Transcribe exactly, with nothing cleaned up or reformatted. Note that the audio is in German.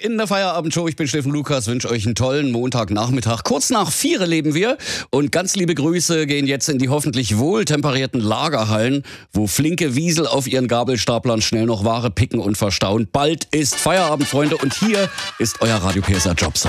in der Feierabendshow. Ich bin Steffen Lukas, wünsche euch einen tollen Montagnachmittag. Kurz nach vier leben wir und ganz liebe Grüße gehen jetzt in die hoffentlich wohltemperierten Lagerhallen, wo flinke Wiesel auf ihren Gabelstaplern schnell noch Ware picken und verstauen. Bald ist Feierabend, Freunde, und hier ist euer Radio P S R Jobs.